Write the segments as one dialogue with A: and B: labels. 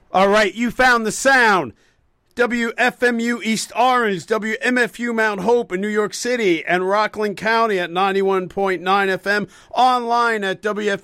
A: All right, you found the sound. WFMU East Orange, WMFU Mount Hope in New York City, and Rockland County at 91.9 FM, online at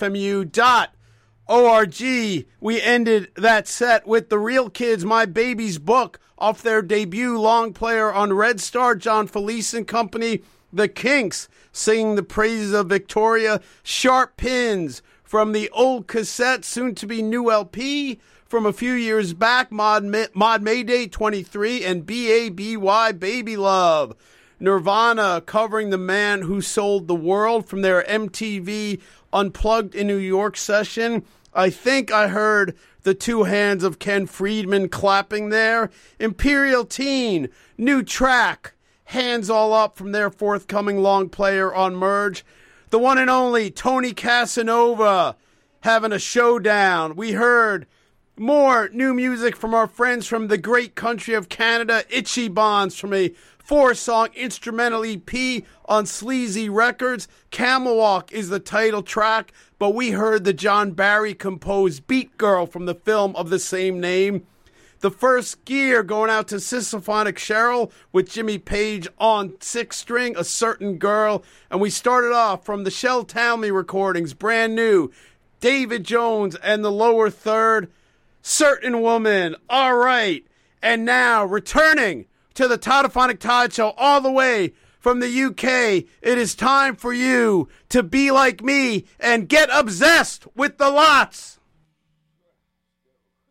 A: WFMU.org. We ended that set with the Real Kids, My Baby's Book, off their debut long player on Red Star, John Felice and Company. The Kinks singing the praises of Victoria. Sharp Pins from the old cassette, soon to be new LP from a few years back, Mod Mayday 23 and BABY Baby Love. Nirvana covering The Man Who Sold the World from their MTV Unplugged in New York session. I think I heard the two hands of Ken Friedman clapping there. Imperial Teen, new track, Hands All Up from their forthcoming long player on Merge. The one and only Tony Casanova having a showdown. We heard more new music from our friends from the great country of Canada, Itchy Bonds, from a 4-song instrumental EP on Sleazy Records. Camel Walk is the title track, but we heard the John Barry composed Beat Girl from the film of the same name. The First Gear going out to Sisophonic Cheryl with Jimmy Page on 6th string, A Certain Girl. And we started off from the Shel Townley recordings, brand new, David Jones and the Lower Third, Certain Woman. All right. And now, returning to the Toddophonic Todd Show all the way from the UK, it is time for you to be like me and get obsessed with the lots.